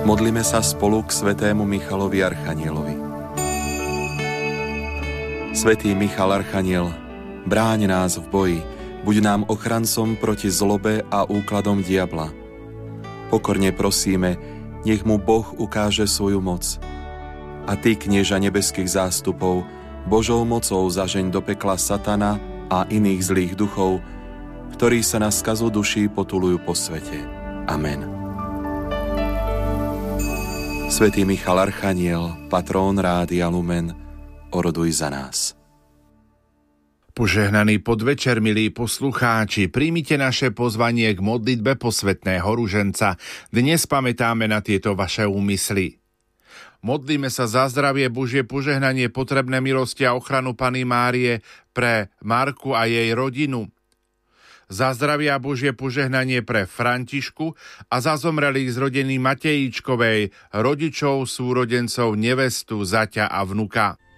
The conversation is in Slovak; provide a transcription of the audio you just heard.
Modlíme sa spolu k svätému Michalovi Archanielovi. Svätý Michal Archaniel, bráň nás v boji, buď nám ochrancom proti zlobe a úkladom diabla. Pokorne prosíme, nech mu Boh ukáže svoju moc. A ty, knieža nebeských zástupov, Božou mocou zažeň do pekla satana a iných zlých duchov, ktorí sa na skazu duší potulujú po svete. Amen. Svätý Michal Archaniel, patrón Rádia Lumen, oroduj za nás. Požehnaný podvečer, milí poslucháči, príjmite naše pozvanie k modlitbe posvätného ruženca. Dnes pamätáme na tieto vaše úmysly. Modlíme sa za zdravie, Božie požehnanie, potrebné milosti a ochranu Panny Márie pre Marku a jej rodinu. Za zdravie a Božie požehnanie pre Františku a za zomrelých z rodiny Matejíčkovej, rodičov, súrodencov, nevestu, zaťa a vnuka.